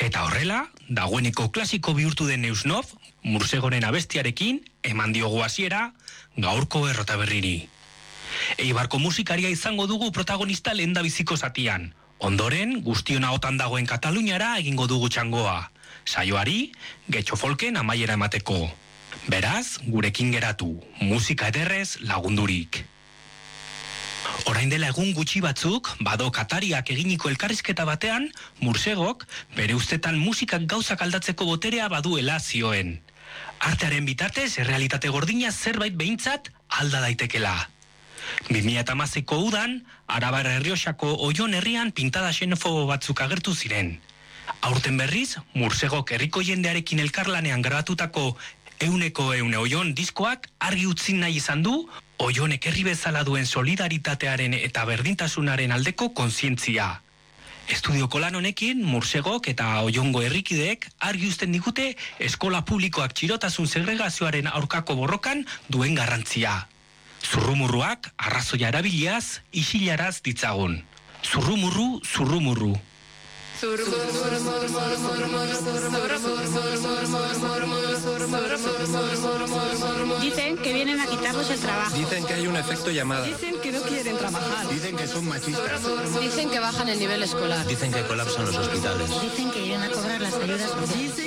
Eta horrela, dagoeneko klasiko bihurtu den Neusnov, Mursegoren abestiarekin, eman diogu hasiera gaurko errota berriri. Eibarko musikaria izango dugu protagonista lehendabiziko zatian. Ondoren, guztion ahotan dagoen Kataluniara egingo dugu txangoa. Saioari, Getxo Folken amaiera emateko. Beraz, gurekin geratu, musika ederrez lagundurik. Orain dela egun gutxi batzuk, bado Katariak eginiko elkarrizketa batean, Mursegok bere ustetan musikak gauzak aldatzeko boterea baduela zioen. Artearen bitartez, errealitate gordina zerbait behintzat alda daitekela. 2016ko udan, Arabar Errioxako Oion herrian pintada xenofobo batzuk agertu ziren. Aurten berriz, Mursegok herriko jendearekin elkarlanean grabatutako 100 Oion diskoak argi utzi nahi izan du, Oionek herri bezala duen solidaritatearen eta berdintasunaren aldeko kontzientzia. Estudioko lan honekin, Mursegok eta Oiongo herrikideek argi uzten digute eskola publikoak txirotasun segregazioaren aurkako borrokan duen garrantzia. Zurrumurruak arrazoia erabiliaz, isilaraz ditzagun. Zurrumurru, zurrumurru. Dicen que vienen a quitarnos el trabajo. Dicen que hay un efecto llamada. Dicen que no quieren trabajar. Dicen que son machistas. Dicen que bajan el nivel escolar. Dicen que colapsan los hospitales. Dicen que irán a cobrar las ayudas sociales.